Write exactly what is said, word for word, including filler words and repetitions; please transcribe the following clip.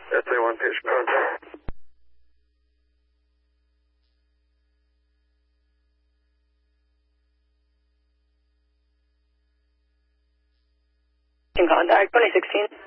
S A one patient contact. In contact, twenty sixteen.